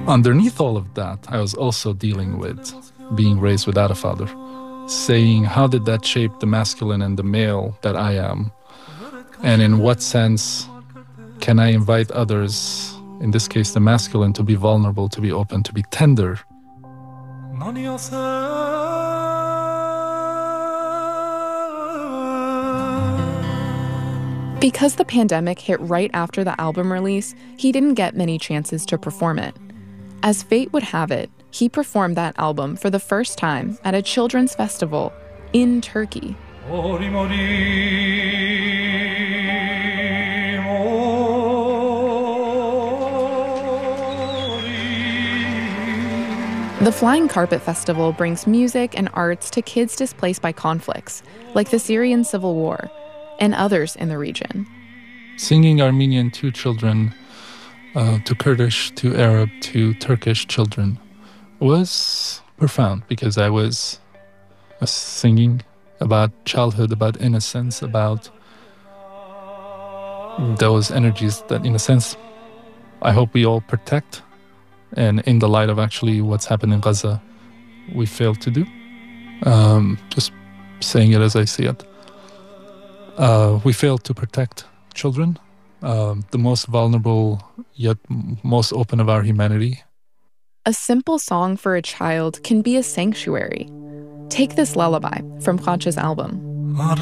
Underneath all of that, I was also dealing with being raised without a father, saying, how did that shape the masculine and the male that I am? And in what sense can I invite others, in this case the masculine, to be vulnerable, to be open, to be tender? Because the pandemic hit right after the album release, he didn't get many chances to perform it. As fate would have it, he performed that album for the first time at a children's festival in Turkey. The Flying Carpet Festival brings music and arts to kids displaced by conflicts, like the Syrian civil war, and others in the region. Singing Armenian to children, to Kurdish, to Arab, to Turkish children was profound because I was singing about childhood, about innocence, about those energies that, in a sense, I hope we all protect. And in the light of actually what's happened in Gaza, we failed to do. Just saying it as I see it. We failed to protect children, the most vulnerable yet most open of our humanity. A simple song for a child can be a sanctuary. Take this lullaby from Khatch's album.